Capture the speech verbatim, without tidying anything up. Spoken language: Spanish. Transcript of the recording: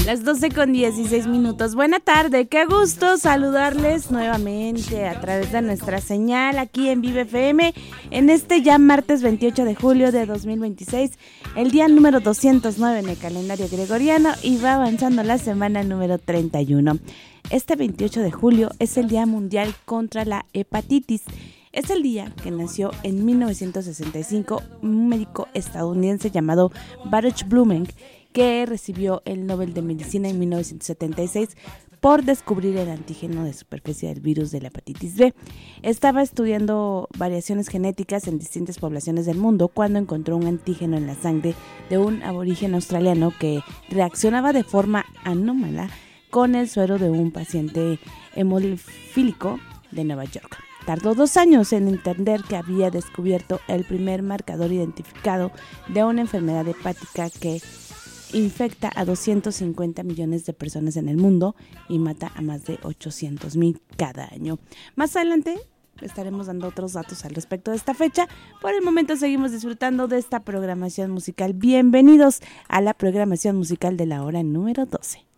Las doce con dieciséis minutos. Buena tarde, qué gusto saludarles nuevamente a través de nuestra señal aquí en Vive F M en este ya martes veintiocho de julio de dos mil veintiséis, el día número doscientos nueve en el calendario gregoriano y va avanzando la semana número treinta y uno. Este veintiocho de julio es el Día Mundial contra la Hepatitis. Es el día que nació en mil novecientos sesenta y cinco un médico estadounidense llamado Baruch Blumeng, que recibió el Nobel de Medicina en mil novecientos setenta y seis por descubrir el antígeno de superficie del virus de la hepatitis B. Estaba estudiando variaciones genéticas en distintas poblaciones del mundo cuando encontró un antígeno en la sangre de un aborigen australiano que reaccionaba de forma anómala con el suero de un paciente hemofílico de Nueva York. Tardó dos años en entender que había descubierto el primer marcador identificado de una enfermedad hepática que infecta a doscientos cincuenta millones de personas en el mundo y mata a más de ochocientos mil cada año. Más adelante estaremos dando otros datos al respecto de esta fecha. Por el momento seguimos disfrutando de esta programación musical. Bienvenidos a la programación musical de la hora número doce.